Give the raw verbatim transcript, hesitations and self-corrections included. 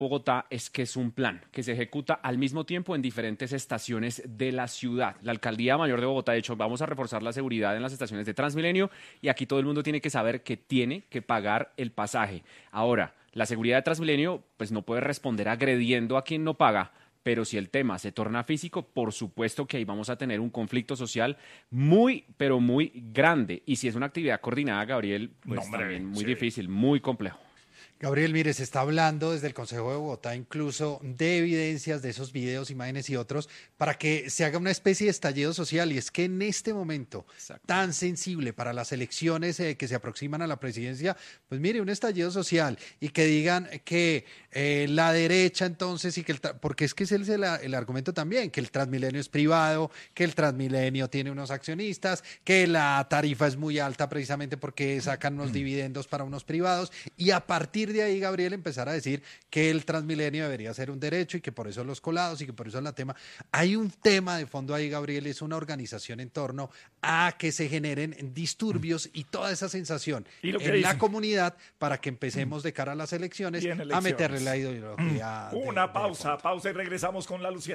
Bogotá es que es un plan que se ejecuta al mismo tiempo en diferentes estaciones de la ciudad. La Alcaldía Mayor de Bogotá ha dicho, vamos a reforzar la seguridad en las estaciones de Transmilenio y aquí todo el mundo tiene que saber que tiene que pagar el pasaje. Ahora, la seguridad de Transmilenio pues no puede responder agrediendo a quien no paga, pero si el tema se torna físico, por supuesto que ahí vamos a tener un conflicto social muy, pero muy grande. Y si es una actividad coordinada, Gabriel, No, pues hombre, también muy sí. difícil, muy complejo. Gabriel, mire, se está hablando desde el Consejo de Bogotá incluso de evidencias de esos videos, imágenes y otros para que se haga una especie de estallido social. Y es que en este momento Exacto. tan sensible para las elecciones eh, que se aproximan a la presidencia, pues mire, un estallido social y que digan que eh, la derecha entonces y que el... Porque es que ese es el, el argumento también, que el Transmilenio es privado, que el Transmilenio tiene unos accionistas, que la tarifa es muy alta precisamente porque sacan unos dividendos para unos privados y a partir de ahí, Gabriel, empezar a decir que el Transmilenio debería ser un derecho y que por eso los colados y que por eso es la tema. Hay un tema de fondo ahí, Gabriel, es una organización en torno a que se generen disturbios y toda esa sensación ¿Y lo que en dicen? la comunidad para que empecemos de cara a las elecciones, Y en a meterle elecciones. la ideología. de- Una de pausa, fondo. pausa y regresamos con la Lucía.